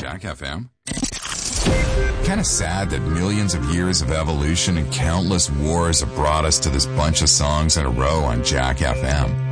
Jack FM. Kind of sad that millions of years of evolution and countless wars have brought us to this bunch of songs in a row on Jack FM.